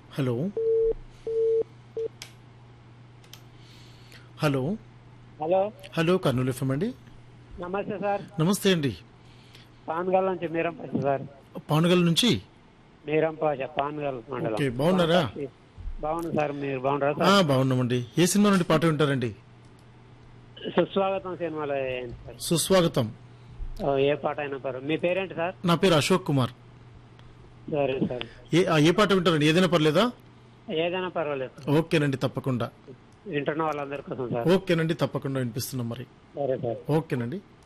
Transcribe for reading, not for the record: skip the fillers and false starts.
Hello hello hello hello Kurnool FM అండి. నమస్తే sir. నమస్తే అండి. పాన్గల్ నుంచి మీరంపాష సార్. పానుగల్ నుంచి మీరంపాష పాన్గల్ మండలం. ఓకే, బాగున్నారా? బాగున్నా సార్, మీరు బాగున్నారా సార్? బాగున్నామండి. ఏ సినిమా నుండి పాట వింటారండి? సుస్వాగతం సినిమాలో ఏంటి సార్? సుస్వాగతం. ఏ పాట అయినా పర్వాలేదు. మీ పేరేంటి సార్? నా పేరు అశోక్ కుమార్. సరే సార్. ఏ పాట వింటారండి? ఏదైనా పర్లేదా? ఏదైనా పర్వాలేదు సార్. ఓకేనండి, తప్పకుండా. వింటున్న వాళ్ళందరి కోసం సార్. ఓకేనండి, తప్పకుండా వినిపిస్తున్నాం మరి. సరే సార్. ఓకేనండి.